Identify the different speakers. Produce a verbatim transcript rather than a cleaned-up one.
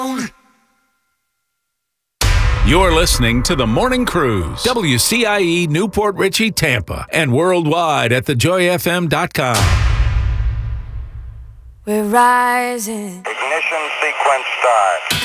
Speaker 1: You're listening to The Morning Cruise, W C I E Newport Richey, Tampa, and worldwide at the joy f m dot com.
Speaker 2: We're rising.
Speaker 3: Ignition sequence start.